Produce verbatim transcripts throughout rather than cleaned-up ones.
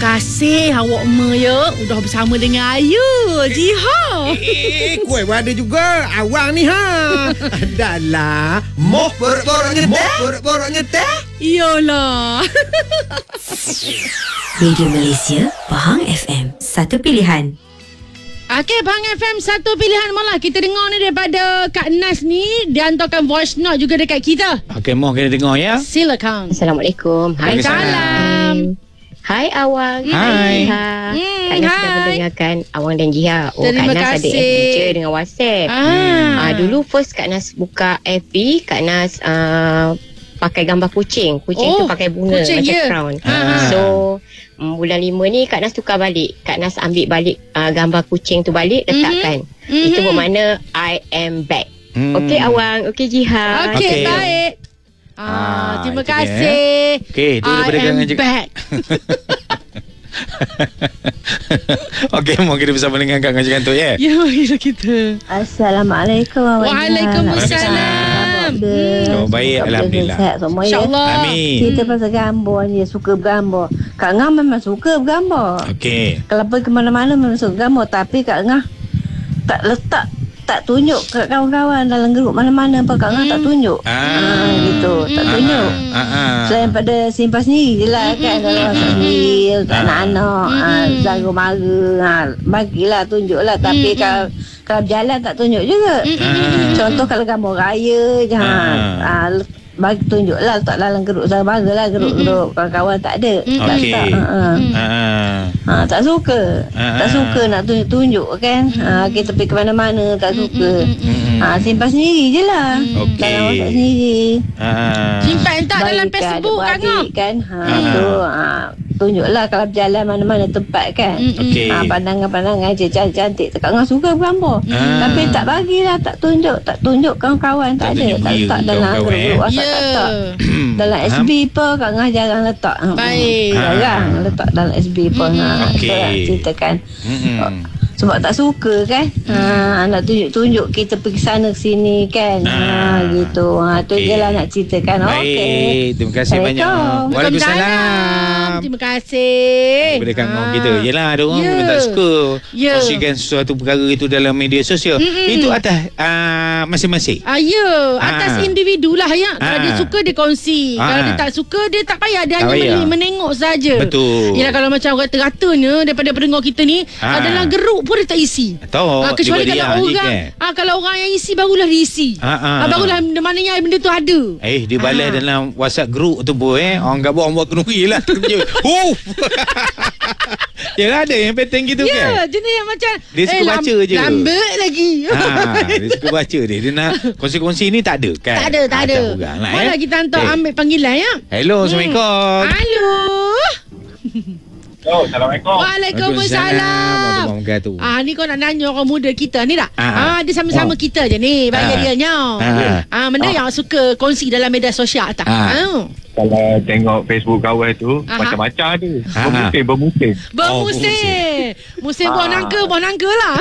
kasih awak me ya. Udah bersama dengan Ayu. Jiha. Eh, kuih pun ada juga. Awang ni ha. Dahlah. Moh borok-boroknya teh. Moh borok-boroknya teh. Iyalah. Radio Malaysia, Pahang F M, satu pilihan. Okey, Pahang F M, satu pilihan malah. Kita dengar ni daripada Kak Nas ni. Dia hantarkan voice note juga dekat kita. Okey, mau kita dengar ya. Silakan. Assalamualaikum. Hai. Salam. Hai Awang. Hai. Jiha. Hmm, Kak Nas hai. sudah mendengarkan Awang dan Jiha. Oh, Terima Kak Nas ada kasih. F B je dengan WhatsApp. Ah. Ah, dulu first Kak Nas buka F B, Kak Nas uh, pakai gambar kucing. Kucing Oh, tu pakai bunga kucing, macam ya. crown. Ah. So um, bulan lima ni Kak Nas tukar balik. Kak Nas ambil balik uh, gambar kucing tu balik, letakkan. Mhm. Itu bermakna I am back. Hmm. Okey Awang, okey Jiha. Okey, Okey. baik. Ah, Ah, terima itu dia, kasih. Okey, tu daripada I am Kang Encik. back. Okey, mau kita bersama dengan Kak Ngaji Kantor ya. Ya, kita kita. Assalamualaikum. Waalaikumsalam. Hmm. Oh, baik, alhamdulillah. Sehat semua ya. InsyaAllah. Amin. Kita pasal gambar ni, suka bergambar. Kak Ngah memang suka bergambar. Okey. Kalau pergi ke mana-mana memang suka bergambar. Tapi Kak Ngah tak letak, tak tunjuk kat kawan-kawan dalam grup mana-mana apa Kak Ngah tak tunjuk. Ah. Ah, gitu, tak tunjuk. Ah, ah. Selain pada simpan sendiri je lah kan. Kalau masak sendiri, tak anak-anak, ah, Zara mara, ah, bagilah, tunjuklah. Tapi kalau kalau berjalan tak tunjuk juga. Contoh kalau gambar raya je, ha, ah, bagi tunjuklah, letak dalam geruk Zara mara lah, geruk-geruk kawan-kawan tak ada. Tak Okey. letak. Ha, ha. Ah. Ha, tak suka. Ah. Tak suka nak tunjuk-tunjuk kan. Ha, kita pergi ke mana-mana tak suka. Ha, simpan sendiri je lah. Okey. Dalam masak sendiri. Ah. Simpan tak dalam Baik kan, Facebook Kak adik-beradik Ngah? kan. Ha, Ah. tu ha, tunjuklah kalau berjalan mana-mana tempat kan. Okey. Ha, pandangan-pandangan je cantik-cantik. Kak Ngah suka bergambar. Ah. Tapi tak bagilah, tak tunjuk, tak tunjuk kawan-kawan Tak tak, ada. tunjuk Tak dia letak dalam kawan-kawan, grup eh. WhatsApp Ya. tak letak. Dalam S B pun Kak Ngah jarang letak. Ha, Baik. Jarang letak dalam S B pun. Ha, Okey. tu lah ceritakan. Mm-mm. Sebab tak suka kan. Ha, nak tunjuk-tunjuk kita pergi sana ke sini kan. Ha, gitu. Ha, tu Okey. je lah nak ceritakan. Okey. Baik, terima kasih banyak. Assalamualaikum. Waalaikumsalam. Terima kasih. Daripada Kang Ngah Ah. kita. Yelah, ada orang Ya. memang tak suka Ya. kongsikan sesuatu perkara itu dalam media sosial. Mm-mm. Itu atas uh, masing-masing. Ah, ya, atas Ah. individu lah ya. Kalau Ah. dia suka dia kongsi. Ah. Kalau dia tak suka dia tak payah. Dia Tak hanya payah. men- menengok saja. Betul. Yelah, kalau macam rata-ratanya daripada pendengar kita ni, Ah. dalam geruk pun dia tak isi. Tahu, Ah, kecuali dia kalau beriak je, orang kan? ah, kalau orang yang isi barulah diisi. Ah, ah, Ah, barulah maknanya benda tu ada. Eh, dia balas Ah. dalam WhatsApp group tu pun eh. Orang kat bawah orang buat kenduri lah. Huf. Yalah, ada yang pattern gitu Ya, kan. jenis yang macam Dia suka eh, baca je. Lambat lagi. Ha, dia suka baca dia. Dia nak kongsi-kongsi ni tak ada kan? Tak ada, tak ada. Orang lah, Malah eh. kita hantar Eh. ambil panggilan ya. Hello, Assalamualaikum. Halo. Oh, Assalamualaikum. Waalaikumsalam. Warahmatullahi wabarakatuh. Ah, ni kau nak nanya orang muda kita ni tak? Ah. Ah, dia sama-sama Oh. kita je ni bagi Ah. dia nya. Ah. Ah, mana yang suka kongsi dalam media sosial tak? Ah. Ah. Kalau tengok Facebook kawan tu, Aha. macam-macam ada. Ha. Bermusim, bermusim. Bermusim. Musim buah Ah. nangka, buah nangka lah.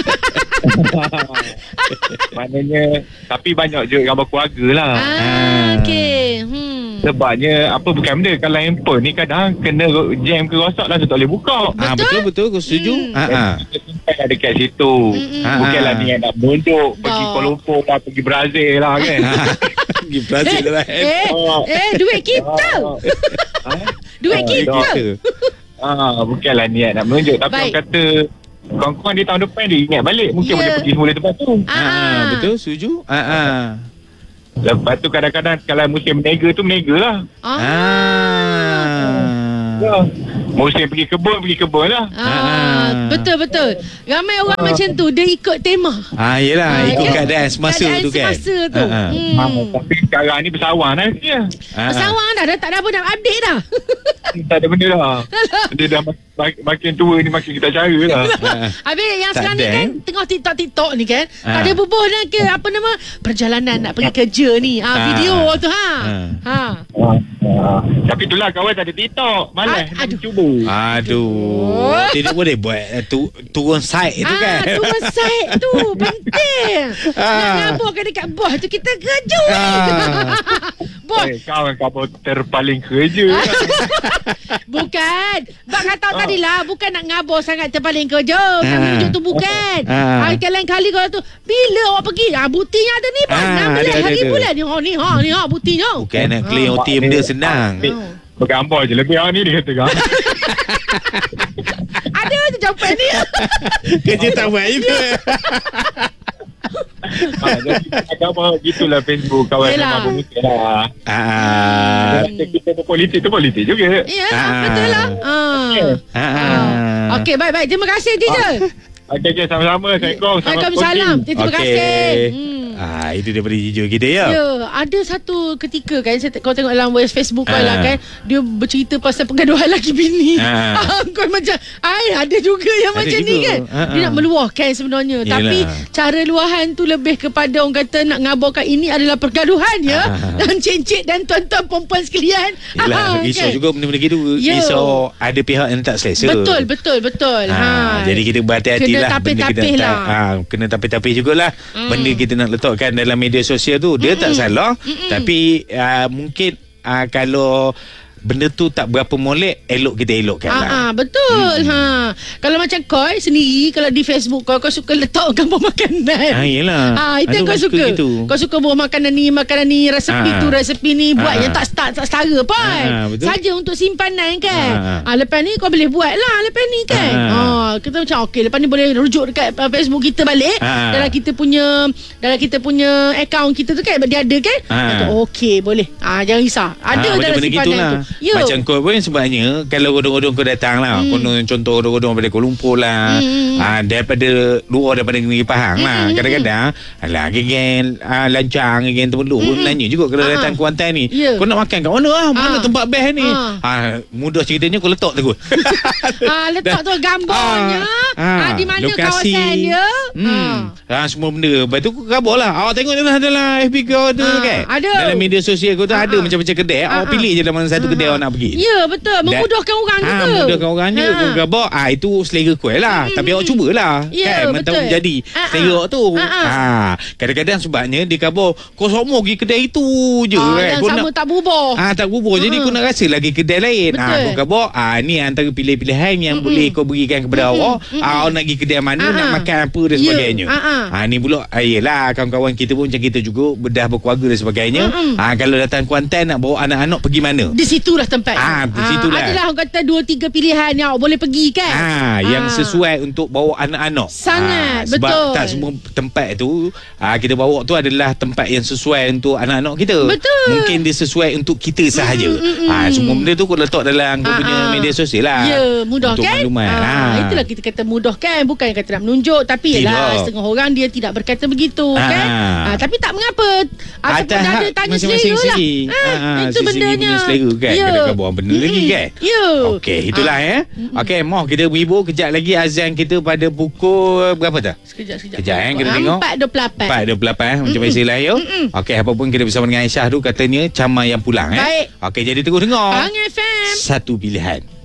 Maknanya, tapi banyak je gambar keluarga lah. ah, okey. Hmm. Sebabnya, apa bukan benda. Kalau handphone ni kadang kena jam ke rosak lah, tak boleh buka. Ah, betul betul aku setuju. Hmm. Ha ah. Kita simpan ada kat situ. Mm-mm. Bukanlah Ah. niat nak menunjuk, pergi Oh. Kuala Lumpur lah, pergi Brazil lah kan. Pergi Brazil lah. Eh, Oh. eh, duit kita. Ha? Duit Ah, kita. Ah, bukanlah niat nak menunjuk. Tapi Baik. orang kata, kawan-kawan dia tahun depan dia ingat balik. Mungkin Ya. boleh pergi semula tempat tu. Ha ah, betul setuju. Ha ah. Lepas tu kadang-kadang kalau musim menega tu menega lah. Ah. Ah. Ya. Musim pergi kebun, pergi kebun lah. Ah, betul betul. Ramai orang macam tu dia ikut tema. Ah, yelah, ikut dia- keadaan semasa keadaan tu kan. semasa tu. Ah, ah. Hmm. Ha, tapi sekarang ni bersawang lah dia. Ah, ah. Pesawang dah, dah tak ada apa nak update dah. Tak ada benda lah. Dia dah mak- makin tua ni makin kita cara lah. Ah. Habis yang Tak sekarang ni ada, kan eh? tengok TikTok-TikTok ni kan. Ah. Tak ada bubuh dah ke apa nama perjalanan nak pergi kerja ni. Ah, Ah. video tu ha. Ah. Ha. Ha, ha. Tapi itulah kawan tak ada TikTok. Malas Ah, nak aduh. cuba. Aduh. Tidak boleh buat eh, tu, turun side tu Ah, kan. turun side tu penting. Nak Ah. laburkan dekat bawah tu kita kejut. Ah. Bos. Eh, kau kabur terpaling kerja. Bukan. Bak kata tadi lah, bukan nak ngabur sangat terpaling kerja. Kan Ah. menunjuk tu bukan. Ah. Ah. Lain kali kau tu, bila awak pergi? Ah, buktinya ada ni, Bos. Ah, enam belas ada, ada, hari ada. bulan ni. Oh, ni, ha, ni, ha, buktinya. Bukan nak claim Ah. team dia senang. Eh, Bergambar je lebih ni dia kata kan. Ada je jawapan ni. Kerja tak buat juga. ha, jadi agama gitulah Facebook kawan Yelah. sama betul lah. Ah. Rasa kita berpolitik tu politik juga. Ya, Ah. betul lah. Ah. Ah. Okey, baik-baik. Terima kasih, teacher. Okey, okay, sama-sama. Assalamualaikum. Selamat Waalaikumsalam. pagi. Terima Okey. kasih. Hmm. Ah, itu daripada jujur kita ya. Ya, ada satu ketika kan saya, kau tengok dalam Facebook kau Ah. lah kan, dia bercerita pasal pergaduhan laki bini. Ah. Ah. Kau macam, ai ada juga yang Ada macam ni juga. kan. Ah, Dia ah. nak meluahkan sebenarnya. Yelah. Tapi cara luahan tu lebih kepada orang kata nak ngabarkan ini adalah pergaduhan ya. Ah. Dan cik-cik dan tuan-tuan perempuan sekalian. Yelah, Ah, risau kan? juga benda-benda gitu. Ya. Risau ada pihak yang tak selesa. Betul, betul, betul. Ha, jadi kita berhati-hati Kena lah. tapis-tapis Benda kita lah. tak, ha, kena tapis-tapis jugalah. Mm. Benda kita nak letakkan dalam media sosial tu, dia Mm-mm. tak salah. Mm-mm. Tapi uh, mungkin uh, kalau benda tu tak berapa molek, elok kita elokkan lah. Ah, ah, betul. Hmm. Ha. Kalau macam kau sendiri, kalau di Facebook kau, kau suka letak gambar makanan. Ah, yelah. Ah, itu Ada yang kau orang suka suka. gitu. Kau suka buat makanan ni, makanan ni, resepi Ah. tu, resepi ni, buat Ah. yang tak start, tak setara pun. Ah, betul. Saja untuk simpanan kan. Ah. Ah, lepas ni kau boleh buat lah lepas ni kan. Ah. Ah, kita macam okey, lepas ni boleh rujuk dekat uh, Facebook kita balik. Ah. Dalam kita punya dalam kita punya akaun kita tu kan, dia ada kan. Ah. Kata, okey, boleh. Ah, jangan risau. Ada Ah, dalam benda-benda simpanan gitulah. tu. Ya. Macam kau pun sebabnya kalau odong-odong kau datang lah, Hmm. konon contoh odong-odong daripada Kuala Lumpur lah, Hmm. ah, daripada luar daripada negeri Pahang lah. Hmm. Kadang-kadang alah geng-geng ah, lancang, geng Temerloh pun nanya juga kalau Ah. datang Kuantan ni. Ya. Kau nak makan kat mana ah? Mana Ah. tempat best ni? Ah. Ah, mudah ceritanya kau letak tu. Ah, letak tu gambarnya. Ah, di mana lokasi. kawasan dia. Hmm. Ah. semua benda. Lepas tu kau kabar lah. Awak tengok dalam, dalam F B kau tu Ah, kan. ada. Dalam media sosial kau tu Ah, ada ah. macam-macam kedai. Ah, Awak ah. pilih je dalam mana satu kedai awak nak pergi. Ya, betul. Memudahkan orang Ah, juga. mudahkan orang juga. Kau gabar. Ah, itu selera kau lah. Hmm, Tapi awak cubalah. Ya, kan. Mentau betul. jadi Ah, selera ah. awak tu. Ah, ah. Ah, kadang-kadang sebabnya dia kabar kau semua pergi kedai itu je Ah, kan. yang Kau sama nak tak berubah. Ah, tak berubah. Jadi Ah. kau nak rasa lagi kedai lain. Betul. Ah, kau kabar. Ah, ni antara pilihan-pilihan yang Mm-mm. boleh kau berikan kepada Mm-mm. awak. Mm-mm. Ah, awak nak pergi kedai mana, Ah, nak ah. makan apa dan Ya. sebagainya. Ah, ah. Ah, ni pula ah, yelah kawan-kawan kita pun macam kita juga, bedah berkeluarga dan sebagainya. Mm-mm. Ah, kalau datang Kuantan nak bawa anak-anak pergi mana? Di situlah tempat. Ah, di situlah. Adalah orang kata dua tiga pilihan yang awak boleh pergi kan. Ah, yang sesuai untuk bawa anak-anak. Sangat, ah, sebab betul. tak semua tempat tu ah, kita bawa tu adalah tempat yang sesuai untuk anak-anak kita. Betul. Mungkin dia sesuai untuk kita sahaja. Mm, mm, mm. Ah, semua benda tu kau letak dalam kau Ah, punya ah. media sosial lah. Ya, mudah untuk kan? maklumat. Ah, Ah. Itulah kita kata mudah kan. Bukan kata nak menunjuk. Tapi Tidak. yelah, setengah orang dia tidak berkata begitu Ah. kan. Ah, tapi tak mengapa. Ataupun Atas ada hak tanya masing-masing selera lah. segi. Ah, Ah, itu sisi bendanya. punya selera kan. Ya. Kadang-kadang buat benda lagi kan. Ya. Okey, itulah Ah. ya. Okey, moh kita berhibur kejap lagi azan kita pada pukul berapa dah? Sekejap, sekejap. Kejap eh, kita tengok. empat dua puluh lapan. empat dua puluh lapan macam biasa lah yo. Okey, apa pun kita bersama dengan Aisyah tu katanya Camar yang pulang eh. Baik. Okey, jadi terus dengar. Bang F M. Satu pilihan.